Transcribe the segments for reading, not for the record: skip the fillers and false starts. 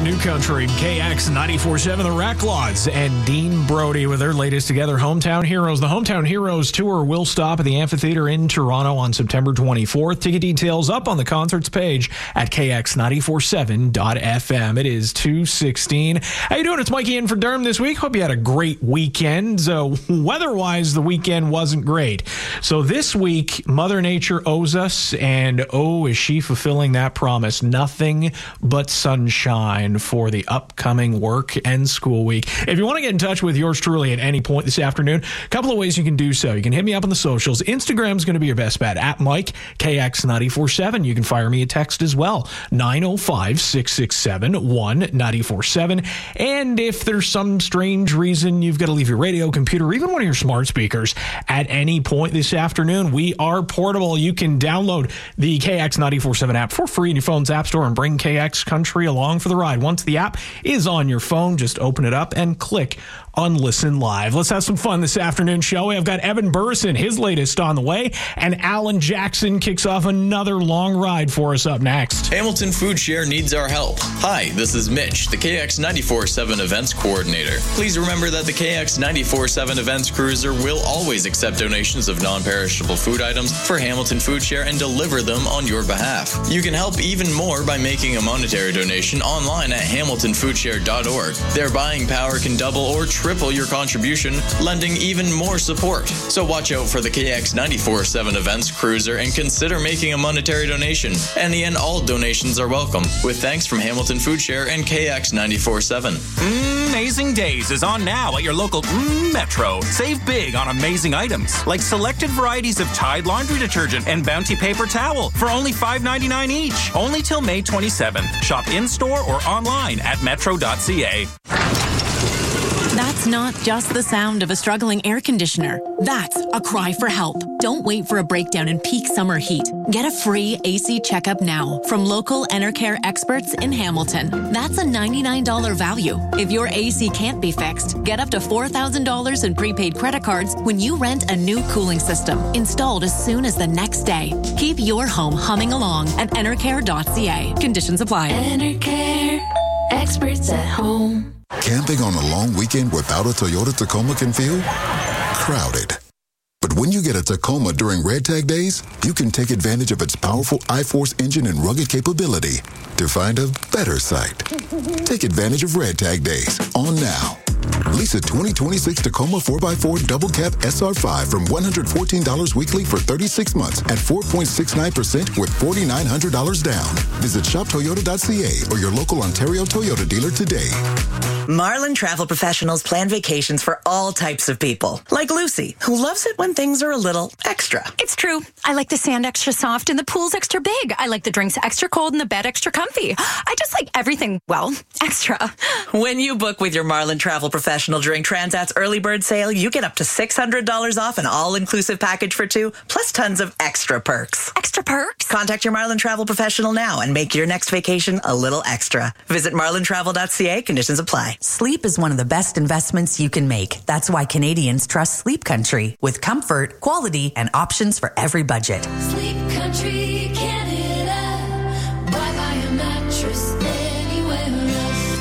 New Country, KX 94.7, the Recklots, and Dean Brody with their latest together, Hometown Heroes. The Hometown Heroes tour will stop at the Amphitheater in Toronto on September 24th. Ticket details up on the concerts page at kx947.fm. It is 2:16. How you doing? It's Mikey in for Durham this week. Hope you had a great weekend. So weather-wise, the weekend wasn't great. So this week, Mother Nature owes us, and oh, is she fulfilling that promise. Nothing but sunshine for the upcoming work and school week. If you want to get in touch with yours truly at any point this afternoon, a couple of ways you can do so. You can hit me up on the socials. Instagram's going to be your best bet, at Mike KX947. You can fire me a text as well, 905-667-1947. And if there's some strange reason you've got to leave your radio, computer, or even one of your smart speakers at any point this afternoon, we are portable. You can download the KX947 app for free in your phone's app store and bring KX Country along for the ride. Once the app is on your phone, just open it up and click on Listen Live. Let's have some fun this afternoon, shall we? I've got Evan Burrison, his latest on the way, and Alan Jackson kicks off another long ride for us up next. Hamilton Food Share needs our help. Hi, this is Mitch, the KX 94.7 Events Coordinator. Please remember that the KX 94.7 Events Cruiser will always accept donations of non-perishable food items for Hamilton Food Share and deliver them on your behalf. You can help even more by making a monetary donation online at hamiltonfoodshare.org. Their buying power can double or triple your contribution, lending even more support. So watch out for the KX 94.7 Events Cruiser and consider making a monetary donation. Any and all donations are welcome. With thanks from Hamilton Food Share and KX 94.7. Amazing Days is on now at your local Metro. Save big on amazing items like selected varieties of Tide laundry detergent and Bounty paper towel for only $5.99 each. Only till May 27th. Shop in-store or online at metro.ca. That's not just the sound of a struggling air conditioner. That's a cry for help. Don't wait for a breakdown in peak summer heat. Get a free AC checkup now from local Enercare experts in Hamilton. That's a $99 value. If your AC can't be fixed, get up to $4,000 in prepaid credit cards when you rent a new cooling system, installed as soon as the next day. Keep your home humming along at enercare.ca. Conditions apply. Enercare, experts at home. Camping on a long weekend without a Toyota Tacoma can feel crowded. But when you get a Tacoma during Red Tag Days, you can take advantage of its powerful iForce engine and rugged capability to find a better site. Take advantage of Red Tag Days on now. Lease a 2026 Tacoma 4x4 Double Cab SR5 from $114 weekly for 36 months at 4.69% with $4,900 down. Visit shoptoyota.ca or your local Ontario Toyota dealer today. Marlin Travel Professionals plan vacations for all types of people. Like Lucy, who loves it when things are a little extra. It's true. I like the sand extra soft and the pool's extra big. I like the drinks extra cold and the bed extra comfy. I just like everything, well, extra. When you book with your Marlin Travel Professional during Transat's early bird sale, you get up to $600 off an all-inclusive package for two, plus tons of extra perks. Extra perks? Contact your Marlin Travel Professional now and make your next vacation a little extra. Visit marlintravel.ca. Conditions apply. Sleep is one of the best investments you can make. That's why Canadians trust Sleep Country, with comfort, quality, and options for every budget. Sleep Country, Canada. Why buy a mattress anywhere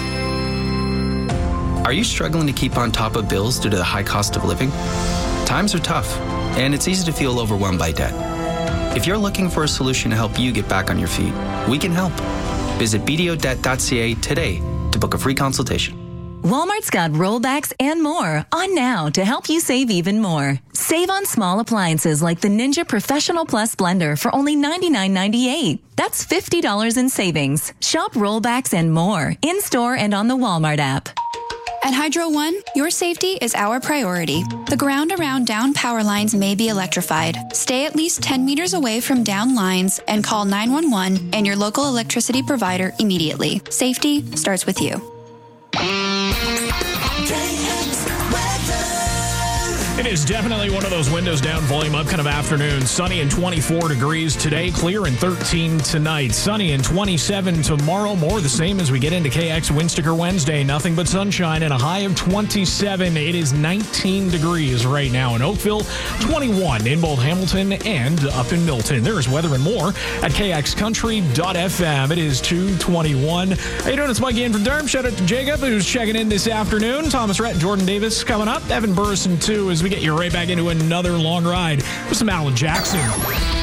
else? Are you struggling to keep on top of bills due to the high cost of living? Times are tough, and it's easy to feel overwhelmed by debt. If you're looking for a solution to help you get back on your feet, we can help. Visit bdodebt.ca today to book a free consultation. Walmart's got rollbacks and more on now to help you save even more. Save on small appliances like the Ninja Professional Plus blender for only $99.98. That's $50 in savings. Shop rollbacks and more in-store and on the Walmart app. At Hydro One, your safety is our priority. The ground around down power lines may be electrified. Stay at least 10 meters away from down lines and call 911 and your local electricity provider immediately. Safety starts with you. It is definitely one of those windows down, volume up kind of afternoons. Sunny and 24 degrees today, clear and 13 tonight. Sunny and 27 tomorrow, more the same as we get into KX Windsticker Wednesday. Nothing but sunshine and a high of 27. It is 19 degrees right now in Oakville, 21 in both Hamilton and up in Milton. There is weather and more at kxcountry.fm. It is 2:21. How you doing? It's Mikey in from Durham. Shout out to Jacob, who's checking in this afternoon. Thomas Rhett, Jordan Davis coming up. Evan Burrison, too, as we get you right back into another long ride with some Alan Jackson.